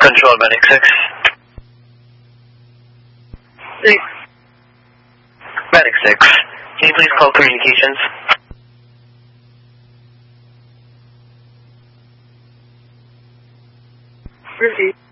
Control Medic 6. 6. Medic 6. Can you please call communications? Received.